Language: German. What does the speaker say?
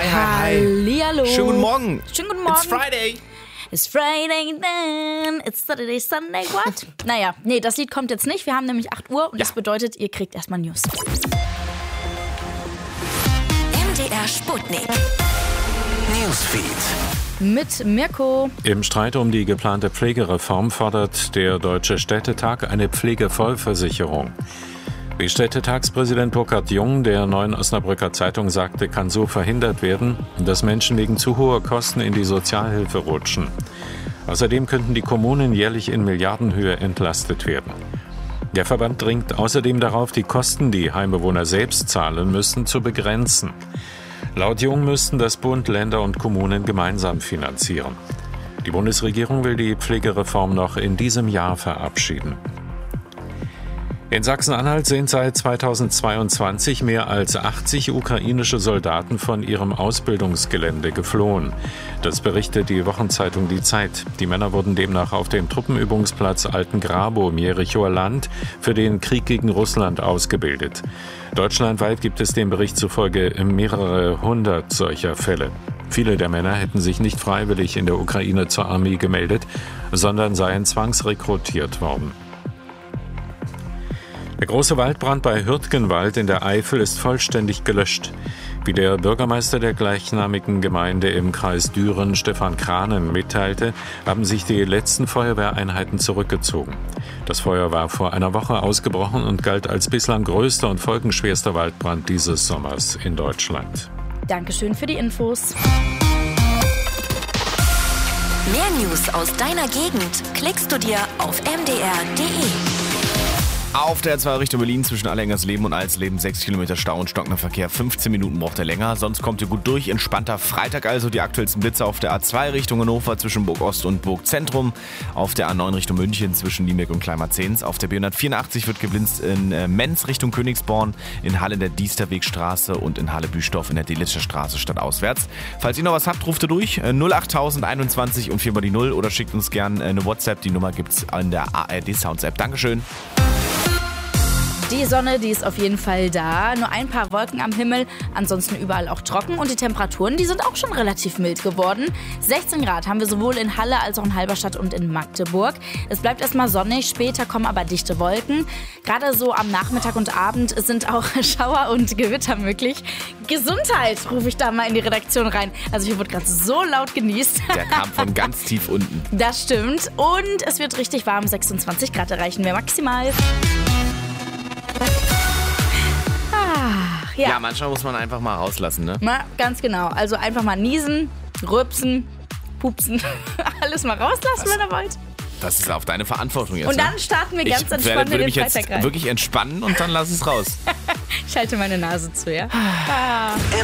Hi. Hallihallo. Schönen guten Morgen. Schönen guten Morgen. It's Friday. It's Friday then, it's Saturday, Sunday, what? Naja, nee, das Lied kommt jetzt nicht. Wir haben nämlich 8 Uhr und das bedeutet, ihr kriegt erstmal News. MDR Sputnik. Newsfeed. Mit Mirko. Im Streit um die geplante Pflegereform fordert der Deutsche Städtetag eine Pflegevollversicherung. Wie Städtetagspräsident Burkhard Jung der Neuen Osnabrücker Zeitung sagte, kann so verhindert werden, dass Menschen wegen zu hoher Kosten in die Sozialhilfe rutschen. Außerdem könnten die Kommunen jährlich in Milliardenhöhe entlastet werden. Der Verband dringt außerdem darauf, die Kosten, die Heimbewohner selbst zahlen müssen, zu begrenzen. Laut Jung müssten das Bund, Länder und Kommunen gemeinsam finanzieren. Die Bundesregierung will die Pflegereform noch in diesem Jahr verabschieden. In Sachsen-Anhalt sind seit 2022 mehr als 80 ukrainische Soldaten von ihrem Ausbildungsgelände geflohen. Das berichtet die Wochenzeitung Die Zeit. Die Männer wurden demnach auf dem Truppenübungsplatz Altengrabow im Jerichower Land für den Krieg gegen Russland ausgebildet. Deutschlandweit gibt es dem Bericht zufolge mehrere hundert solcher Fälle. Viele der Männer hätten sich nicht freiwillig in der Ukraine zur Armee gemeldet, sondern seien zwangsrekrutiert worden. Der große Waldbrand bei Hürtgenwald in der Eifel ist vollständig gelöscht. Wie der Bürgermeister der gleichnamigen Gemeinde im Kreis Düren, Stefan Kranen, mitteilte, haben sich die letzten Feuerwehreinheiten zurückgezogen. Das Feuer war vor einer Woche ausgebrochen und galt als bislang größter und folgenschwerster Waldbrand dieses Sommers in Deutschland. Dankeschön für die Infos. Mehr News aus deiner Gegend klickst du dir auf mdr.de. Auf der A2 Richtung Berlin zwischen Allengersleben und Alsleben 6 Kilometer Stau und stockender Verkehr. 15 Minuten braucht er länger, sonst kommt ihr gut durch. Entspannter Freitag also, die aktuellsten Blitze auf der A2 Richtung Hannover zwischen Burg Ost und Burg Zentrum. Auf der A9 Richtung München zwischen Liemeck und Kleinmarzens. Auf der B184 wird geblinzt in Menz Richtung Königsborn, in Halle in der Diesterwegstraße und in Halle-Büstorf in der Delitzscher Straße stadtauswärts. Falls ihr noch was habt, ruft ihr durch 08021 und 4 mal die 0 oder schickt uns gerne eine WhatsApp. Die Nummer gibt's in der ARD Sounds App. Dankeschön. Die Sonne, die ist auf jeden Fall da. Nur ein paar Wolken am Himmel, ansonsten überall auch trocken. Und die Temperaturen, die sind auch schon relativ mild geworden. 16 Grad haben wir sowohl in Halle als auch in Halberstadt und in Magdeburg. Es bleibt erstmal sonnig, später kommen aber dichte Wolken. Gerade so am Nachmittag und Abend sind auch Schauer und Gewitter möglich. Gesundheit, rufe ich da mal in die Redaktion rein. Also hier wird gerade so laut genießt. Der kam von ganz tief unten. Das stimmt. Und es wird richtig warm, 26 Grad erreichen wir maximal. Ja, manchmal muss man einfach mal rauslassen, ne? Na, ganz genau. Also einfach mal niesen, rülpsen, pupsen. Alles mal rauslassen, wenn ihr wollt. Das ist auf deine Verantwortung jetzt. Und dann starten wir ganz entspannt in würde den mich jetzt Freitag rein. wirklich entspannen und dann lass es raus. Ich halte meine Nase zu, ja?